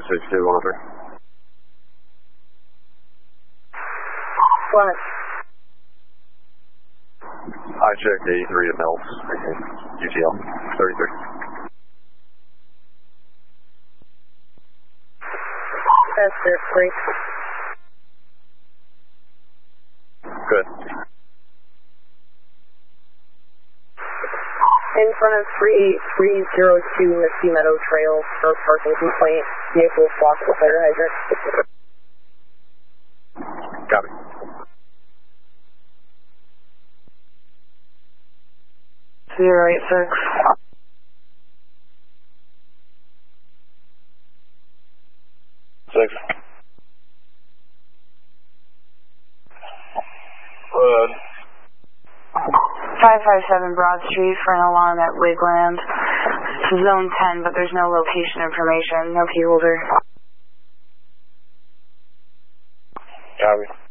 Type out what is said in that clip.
62103. What? I checked 83 at Mills, UTL, 33. That's it, great. Good. In front of 3302 Misty Meadow Trail for parking complaint, vehicle blocked the fire hydrant. Copy. Zero 86. Six. 557 Broad Street for an alarm at Wigland. It's zone 10, but there's no location information, no key holder. Copy.